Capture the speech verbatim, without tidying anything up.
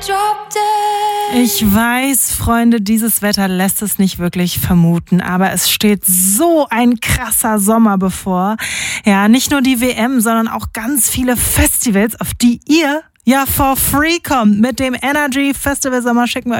Ich weiß, Freunde, dieses Wetter lässt es nicht wirklich vermuten, aber es steht so ein krasser Sommer bevor. Ja, nicht nur die W M, sondern auch ganz viele Festivals, auf die ihr ja for free kommt. Mit dem Energy Festival Sommer schicken wir